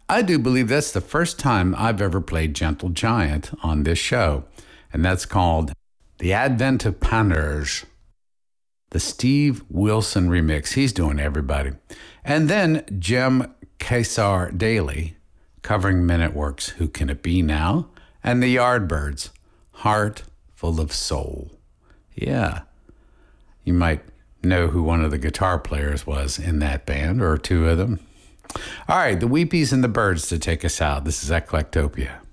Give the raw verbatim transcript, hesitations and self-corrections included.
I do believe that's the first time I've ever played Gentle Giant on this show, and that's called The Advent of Panurge, the Steve Wilson remix. He's doing everybody. And then Jem Kesar Daly covering Men at Work's Who Can It Be Now? And the Yardbirds, Heart Full of Soul. Yeah, you might know who one of the guitar players was in that band, or two of them. All right, the Weepies and the Birds to take us out. This is Eclectopia.